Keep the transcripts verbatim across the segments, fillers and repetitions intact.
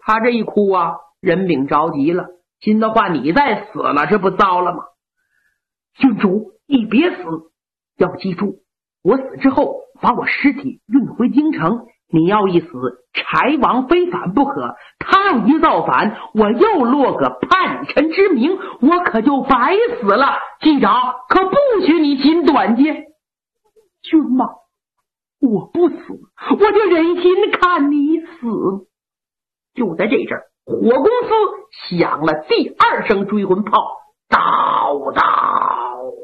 他这一哭啊，任炳着急了，心的话你再死了，这不糟了吗？郡主，你别死，要记住，我死之后把我尸体运回京城，你要一死，柴王非反不可，他一造反，我又落个叛臣之名，我可就白死了。记着，可不许你心短见。君妈，我不死，我就忍心看你死。就在这阵儿，火公司响了第二声追魂炮，叨叨。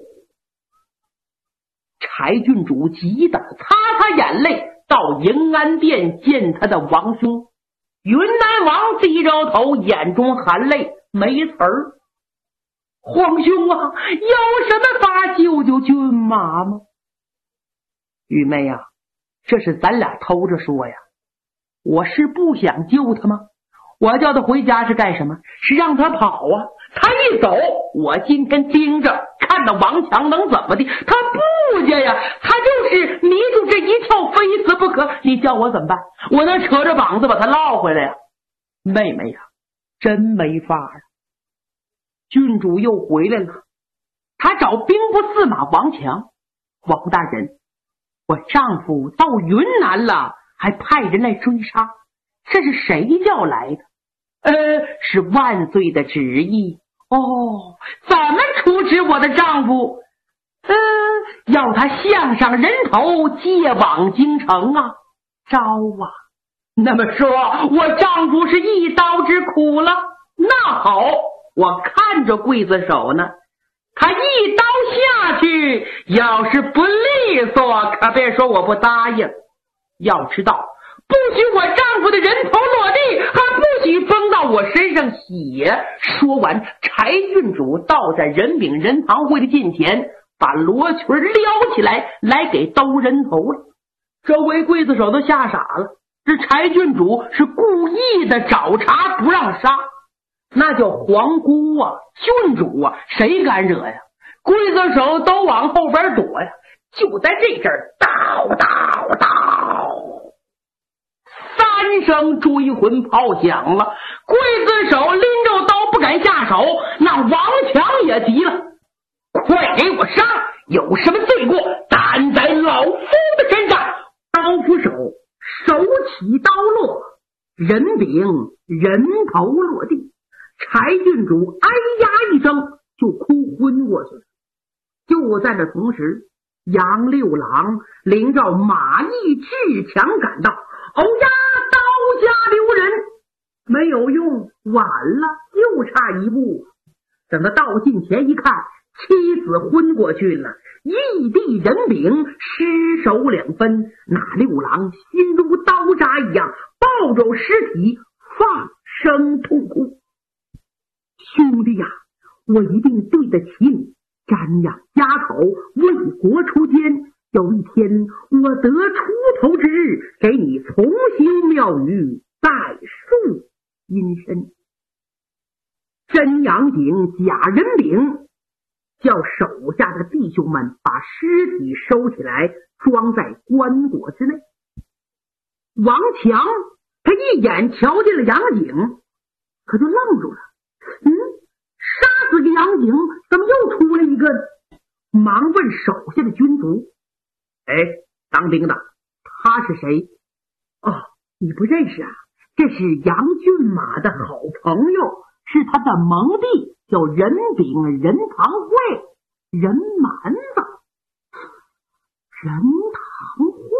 柴郡主急得擦擦眼泪，到迎安殿见他的王兄。云南王低着头，眼中含泪，没词儿。皇兄啊，有什么法救救骏马吗？玉妹呀、啊，这是咱俩偷着说呀。我是不想救他吗？我叫他回家是干什么？是让他跑啊！他一走，我今天盯着看到王强能怎么的？他不家呀，他就是迷住这一跳，非死不可。你叫我怎么办？我能扯着膀子把他捞回来呀？妹妹呀，真没法啊！郡主又回来了，他找兵部司马王强。王大人，我丈夫到云南了，还派人来追杀，这是谁叫来的？呃，是万岁的旨意。哦，怎么处置我的丈夫？呃，要他项上人头，借往京城啊！招啊！那么说，我丈夫是一刀之苦了。那好，我看着刽子手呢，他一刀下去，要是不利索，可别说我不答应。要知道，不许我丈夫的人头落地，还不许封到我身上血。说完，柴郡主倒在任炳任堂会的近前，把罗裙撩起来，来给兜人头了。周围刽子手都吓傻了，这柴郡主是故意的找茬不让杀，那叫皇姑啊，郡主啊，谁敢惹呀？刽子手都往后边躲呀。就在这阵儿，叨叨叨，三声追魂炮响了，刽子手拎着刀不敢下手，那王强也急了，快给我杀！有什么罪过，担在老夫的身上！刀斧手手起刀落，人柄人头落地，柴郡主哎呀一声就哭昏过去了。就在这同时，杨六郎领着马邑至强赶到，欧呀，刀下留人！没有用，晚了，就差一步。等他到近前一看，妻子昏过去了，一地人柄，尸首两分。那六郎心如刀扎一样，抱着尸体放声痛哭。兄弟呀，我一定对得起你，瞻仰家口，为国出奸。有一天我得出头之日，给你重修庙宇，再树阴身。真阳井假人柄，叫手下的弟兄们把尸体收起来，装在棺椁之内。王强他一眼瞧见了杨景，可就愣住了。嗯，杀死个杨景，怎么又出来一个？忙问手下的军卒：哎，当兵的，他是谁？哦，你不认识啊？这是杨骏马的好朋友，是他的盟弟，叫任炳任堂会，任蛮子。任堂会，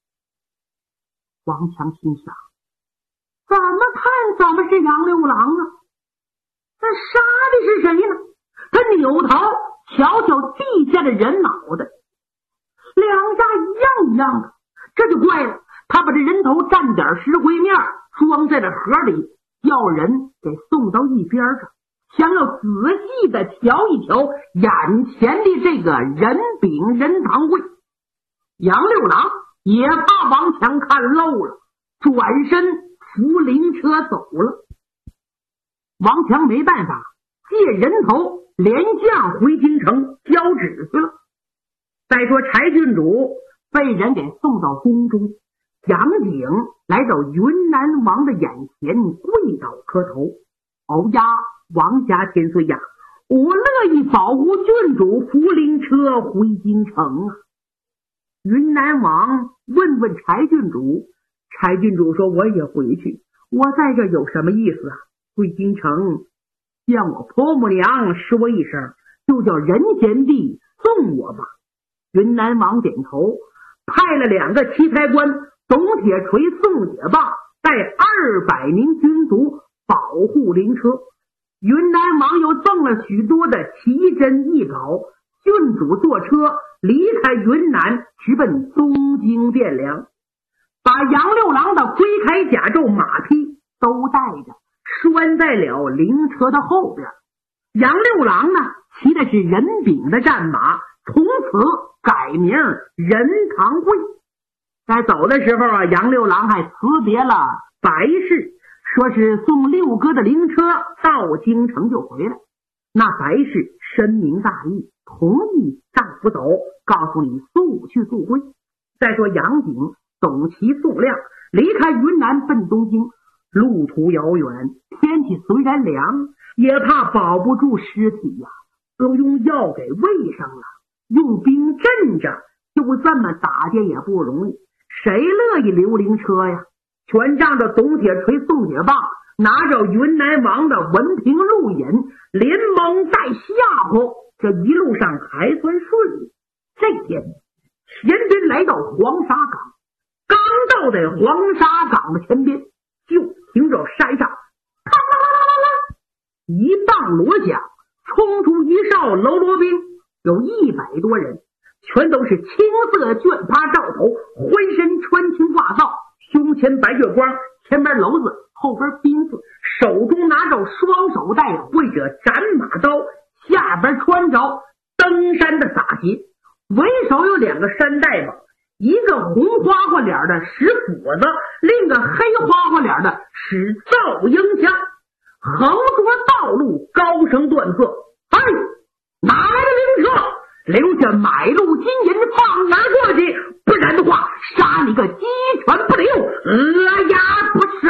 王强心想，怎么看怎么是杨六郎啊？这杀的是谁呢？他扭头瞧瞧地下的人脑袋，两家一样一样的，这就怪了。他把这人头蘸点石灰面装在了盒里，要人给送到一边上，想要仔细的瞧一瞧眼前的这个人炳人堂会。杨六郎也怕王强看漏了，转身扶灵车走了。王强没办法，借人头连将回京城交旨去了。再说柴郡主被人给送到宫中， 杨景来到云南王的眼前，跪倒磕头：“欧呀，王家千岁呀，我乐意保护郡主扶灵车回京城啊！”云南王问问柴郡主，柴郡主说：“我也回去，我在这有什么意思啊？回京城，向我婆母娘说一声，就叫人贤弟送我吧。”云南王点头，派了两个棋台官董铁锤、宋铁棒带二百名军卒保护灵车。云南王又赠了许多的奇珍异宝，郡主坐车离开云南，直奔东京汴梁，把杨六郎的盔铠甲胄马匹都带着，拴在了灵车的后边。杨六郎呢，骑的是任炳的战马，从此改名任堂贵。在走的时候啊，杨六郎还辞别了白氏，说是送六哥的灵车到京城就回来。那白氏深明大义，同意丈夫走，告诉你速去速归。再说杨景、董齐、宋亮离开云南奔东京，路途遥远，天气虽然凉，也怕保不住尸体呀、啊，都用药给喂上了，用兵镇着，就这么打劫也不容易，谁乐意留灵车呀？全仗着董铁锤、宋铁棒，拿着云南王的文凭录引，连蒙带吓唬，这一路上还算顺利。这天前边来到黄沙港，刚到在黄沙港的前边，就听着山上啪啦啦啦啦一棒锣响，冲出一哨喽啰兵，有一百多人，全都是青色绢帕罩头，浑身穿青挂罩，胸前白月光，前边篓子，后边兵字，手中拿着双手带会着斩马刀，下边穿着登山的洒鞋，为首有两个山大王，一个红花花脸的使斧子，另一个黑花花脸的使噪音枪，横着道路，高声断喝：“哎，哪来的灵车？留下买路金银放哪过去，不然的话杀你个鸡犬不留，鹅鸭不剩！”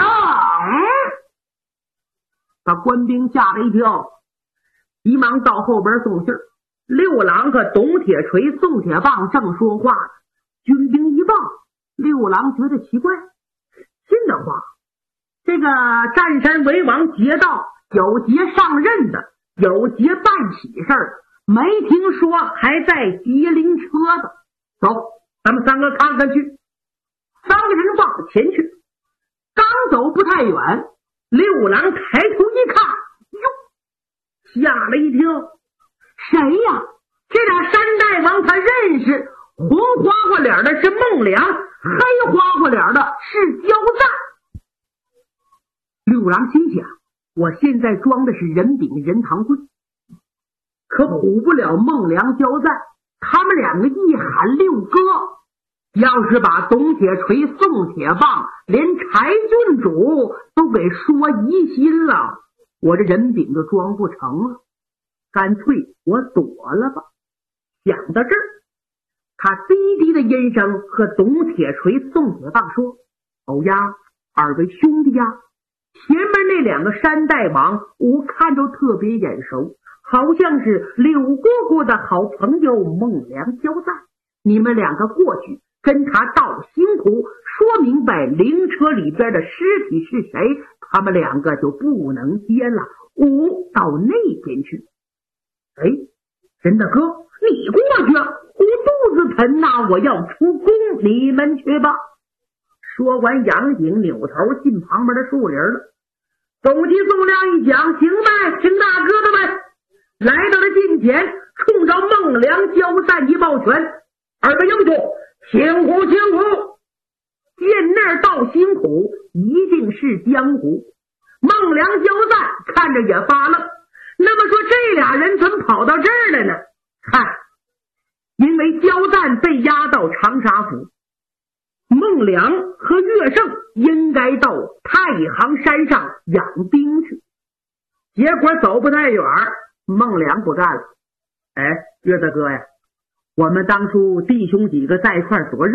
把官兵吓了一跳，急忙到后边送信儿。六郎和董铁锤、宋铁棒正说话，军兵一报，六郎觉得奇怪，信的话，这个占山为王劫道，有劫上任的，有劫办喜事儿，没听说还在劫灵车的。走，咱们三个看看去。三个人往前去，刚走不太远，六郎抬头一看，哟，吓了一跳，谁呀？这俩山大王他认识，红花花脸的是孟良，黑花花脸的是焦赞。六郎心想，我现在装的是任炳、任堂贵，可唬不了孟良、焦赞，他们两个一喊六哥，要是把董铁锤、宋铁棒连柴郡主都给说疑心了，我这任炳就装不成了，干脆我躲了吧。想到这儿，他低低的音声和董铁锤、宋铁棒说：“欧呀，二位兄弟呀，前面那两个山大王我看着特别眼熟，好像是柳姑姑的好朋友孟良、焦赞，你们两个过去跟他道辛苦，说明白灵车里边的尸体是谁，他们两个就不能接了，吾到那边去。”哎，真的哥，你过去，我肚子疼呐，我要出宫，你们去吧。说完，杨景扭头进旁边的树林了。董齐、宋亮一讲，行呗，请大哥的呗。来到了近前，冲着孟良、焦赞一抱拳：“二位英雄，辛苦辛苦！”见那儿道辛苦，一定是江湖。孟良、焦赞看着也发愣。那么说这俩人怎么跑到这儿来呢？看，因为焦赞被押到长沙府，孟良和岳胜应该到太行山上养兵去，结果走不太远，孟良不干了。哎，岳大哥呀，我们当初弟兄几个在一块儿昨日